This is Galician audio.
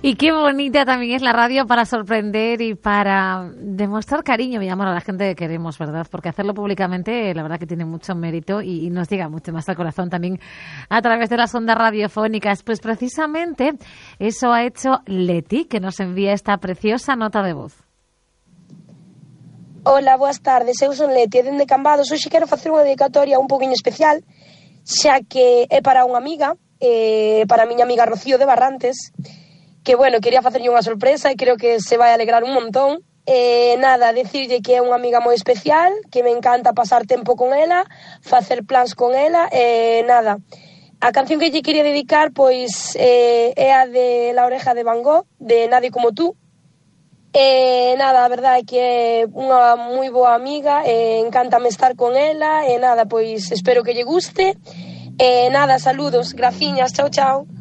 Y qué bonita también es la radio para sorprender y para demostrar cariño y amor a la gente que queremos, ¿verdad? Porque hacerlo públicamente, la verdad que tiene mucho mérito y nos llega mucho más al corazón también a través de las ondas radiofónicas. Pues precisamente eso ha hecho Leti, que nos envía esta preciosa nota de voz. Hola, boas tardes, eu son Leti, dende Cambados. Hoxe quero facer unha dedicatoria un poquinho especial, xa que é para unha amiga, para a miña amiga Rocío de Barrantes, que, bueno, quería facerlle unha sorpresa e creo que se vai alegrar un montón. Nada, decirlle que é unha amiga moi especial, que me encanta pasar tempo con ela, facer plans con ela, nada. A canción que lle quería dedicar, pois, é a de La oreja de Van Gogh, de Nadie como tú. Nada, a verdade é que é unha moi boa amiga, encántame estar con ela, nada, pois espero que lle guste. Nada, saludos, graciñas, chao, chao.